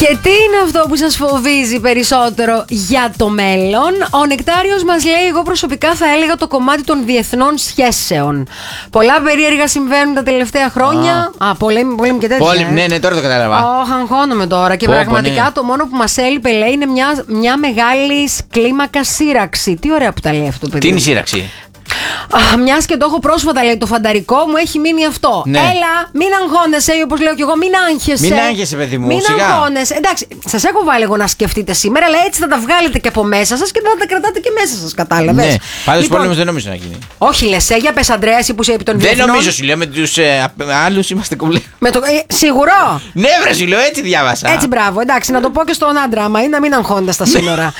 Και τι είναι αυτό που σας φοβίζει περισσότερο για το μέλλον? Ο Νεκτάριος μας λέει: εγώ προσωπικά θα έλεγα το κομμάτι των διεθνών σχέσεων. Πολλά περίεργα συμβαίνουν τα τελευταία χρόνια. Πολέμη και τέτοια. Ναι, τώρα το κατάλαβα. Αγχώνομαι τώρα. Και πραγματικά το μόνο που μας έλειπε, λέει, είναι μια μεγάλη κλίμακα σύραξη. Τι ωραία που τα λέει αυτό το παιδί. Τι είναι η σύραξη? Μιας και το έχω πρόσφατα, λέει, το φανταρικό μου έχει μείνει αυτό. Ναι. Έλα, μην αγχώνεσαι, όπως λέω κι εγώ, μην άγχεσαι. Μην άγχεσαι, παιδί μου, μην σιγά. αγχώνεσαι. Εντάξει, σας έχω βάλει εγώ να σκεφτείτε σήμερα, αλλά έτσι θα τα βγάλετε και από μέσα σας και θα τα κρατάτε και μέσα σας, κατάλαβες? Ναι, πάντως Λοιπόν, πόλεμος δεν νομίζω να γίνει. όχι, λες, για πες, Αντρέα, εσύ που είσαι επί των Δεν διεθνών. νομίζω, σου λέω, με τους άλλους είμαστε κομπλέ. Σίγουρο. Ναι, βρε, σου λέω, έτσι διάβασα. Έτσι, μπράβο, εντάξει, να το πω και στον άντρα, άμα είναι να μην αγχώνεται στα σύνορα.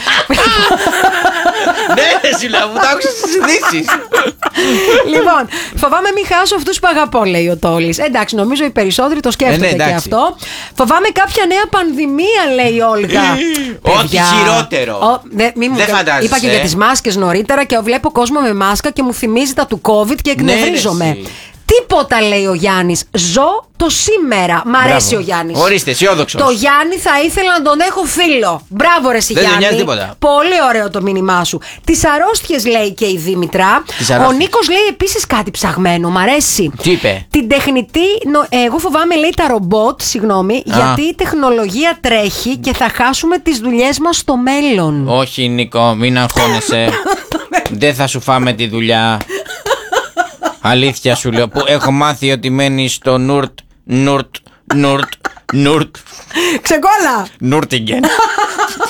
Ναι, σου λέω, μου το άκουσα στις ειδήσεις. Λοιπόν, φοβάμαι μην χάσω αυτούς που αγαπώ, λέει ο Τόλης. Εντάξει, νομίζω οι περισσότεροι το σκέφτονται και αυτό. Φοβάμαι κάποια νέα πανδημία, λέει η Όλγα. Όχι, χειρότερο. Δεν φαντάζεσαι. Είπα και για τις μάσκες νωρίτερα και βλέπω κόσμο με μάσκα και μου θυμίζει τα του COVID και εκνευρίζομαι. Ναι, Τίποτα, λέει ο Γιάννης. Ζω το σήμερα. Μ' αρέσει ο Γιάννης. Ορίστε, αισιόδοξος. Το Γιάννη θα ήθελα να τον έχω φίλο. Μπράβο, ρε εσύ, Δεν Γιάννη. νοιάζει τίποτα. Πολύ ωραίο το μήνυμά σου. Τις αρρώστιες, λέει και η Δήμητρα. Ο Νίκος λέει επίσης κάτι ψαγμένο. Μ' αρέσει. Τι είπε? Την τεχνητή. Εγώ φοβάμαι, λέει, τα ρομπότ, γιατί η τεχνολογία τρέχει και θα χάσουμε τις δουλειές μας στο μέλλον. Όχι, Νίκο, μην αγχώνεσαι. Δεν θα σου φάμε τη δουλειά. Αλήθεια σου λέω, που έχω μάθει ότι μένει στο Νουρτ. Ξεκόλα! Νουρτιγκεν.